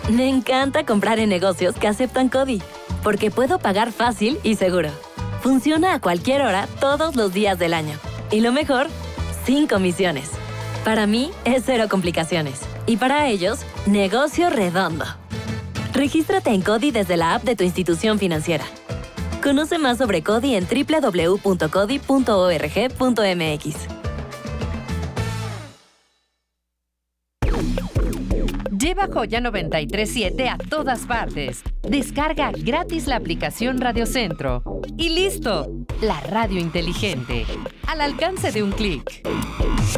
Me encanta comprar en negocios que aceptan CODI, porque puedo pagar fácil y seguro. Funciona a cualquier hora, todos los días del año. Y lo mejor, sin comisiones. Para mí, es cero complicaciones. Y para ellos, negocio redondo. Regístrate en CODI desde la app de tu institución financiera. Conoce más sobre CODI en www.codi.org.mx. Lleva Joya 93.7 a todas partes. Descarga gratis la aplicación Radio Centro. Y listo, la radio inteligente, al alcance de un clic.